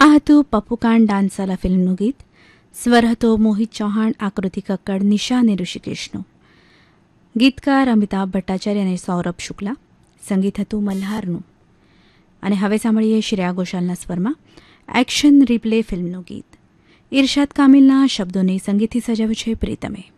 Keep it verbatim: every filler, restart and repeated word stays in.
આ હતું પપ્પુકાન ડાન્સવાલા ફિલ્મનું ગીત. સ્વર હતો મોહિત ચૌહાણ, આકૃતિ કક્કડ, નિશા અને ઋષિકેશનું. ગીતકાર અમિતાભ ભટ્ટાચાર્ય અને સૌરભ શુક્લા. સંગીત હતું મલ્હારનું. અને હવે સાંભળીએ શ્રેયા ઘોષાલના સ્વરમાં એક્શન રિપ્લે ફિલ્મનું ગીત. ઇરશાદ કામિલના શબ્દોને સંગીતથી સજાવ્યું છે પ્રીતમે.